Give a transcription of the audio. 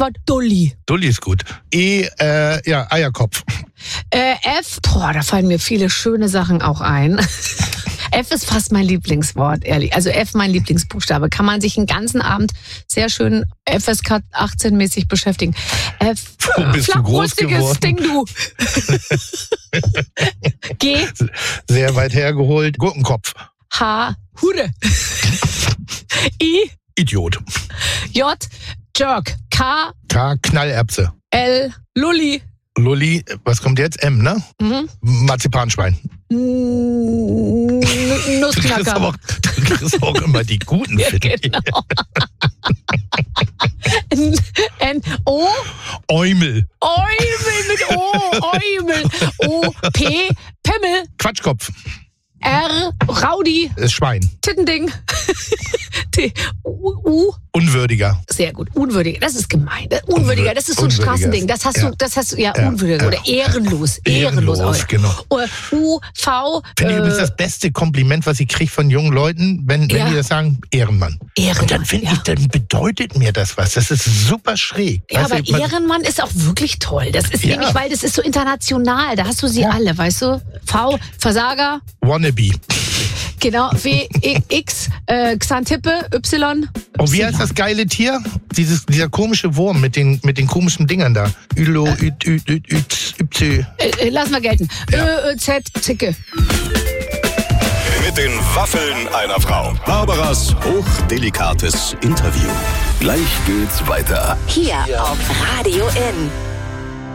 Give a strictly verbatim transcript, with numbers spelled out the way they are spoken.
Wort Dulli. Dulli ist gut. E, äh, ja, Eierkopf. Äh, F, boah, da fallen mir viele schöne Sachen auch ein. F ist fast mein Lieblingswort, ehrlich. Also F mein Lieblingsbuchstabe. Kann man sich den ganzen Abend sehr schön F S K achtzehn mäßig beschäftigen. F, Wo bist du groß geworden? Ding, du. G. Sehr weit hergeholt. Gurkenkopf. H. Hure. I. Idiot. J. Jerk. K. K. Knallerbse. L. Lulli. Lulli, was kommt jetzt? M, ne? Mhm. Marzipanschwein. N- Du kriegst, Nussknacker. aber auch, du kriegst auch immer die guten, Ja, finde ich. genau. N, N, O. Eumel. Eumel mit O. Eumel. O. P. Pimmel. Quatschkopf. R. Raudi. Ist Schwein. Tittending. T. U. U. Unwürdiger. Sehr gut. Unwürdiger. Das ist gemein. Unwürdiger. Das ist so ein Unwürdiger. Straßending. Das hast Ja. du, das hast du, ja, Ja. unwürdiger. Oder ehrenlos. Ehrenlos. Ehrenlos, auch. genau. Oder U. V. Finde ich äh, übrigens das beste Kompliment, was ich kriege von jungen Leuten, wenn, wenn Ja. die das sagen, Ehrenmann. Ehrenmann. Und dann finde ja. ich, dann bedeutet mir das was. Das ist super schräg. Ja, Weißt aber du, man- Ehrenmann ist auch wirklich toll. Das ist Ja. nämlich, weil das ist so international. Da hast du sie Ja. alle, weißt du? V, Versager, Wannabe. genau, W, X, äh, Xantippe, Y. Und wie heißt das geile Tier? Dieses, dieser komische Wurm mit den, mit den komischen Dingern da. Ülo, Ü, Ü, Ü, Ü, Ü, Äh, äh, lass mal gelten. Ja. Ö, Ö, Z, Zicke. Mit den Waffeln einer Frau. Barbaras hochdelikates Interview. Gleich geht's weiter. Hier auf Radio N.